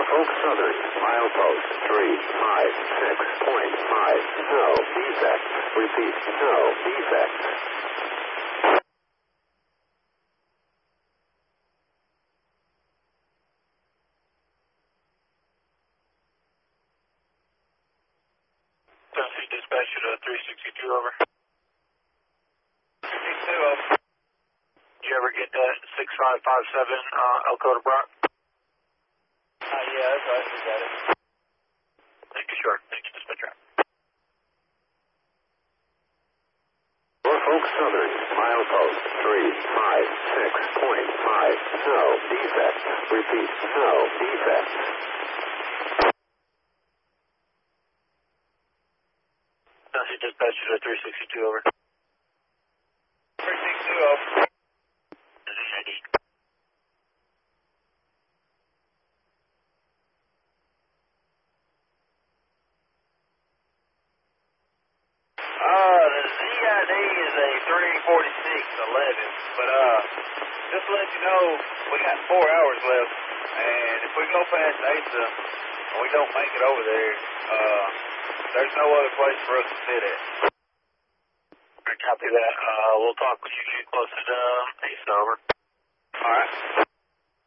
Norfolk Southern, milepost 356.5. No defect. Repeat, no defect. Tennessee dispatch to 362, over. 362, over. Did you ever get that 6557 Elko to Brock? Yeah, that's right, we got it. Thank you, sure. Thank you, dispatcher. Norfolk Southern, milepost 356.5. No defect. Repeat, no defect. Tennessee dispatch to 362, over. 362, over. ZID. The ZID is a 34611, but just to let you know, we got 4 hours left, and if we go past Asa and we don't make it over there, there's no other place for us to sit at. Copy that. We'll talk with you closer to Asa, over. All right.